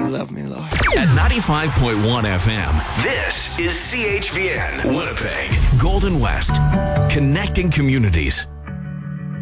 love me, Lord. At 95.1 FM, this is CHVN, Winnipeg, Golden West, connecting communities.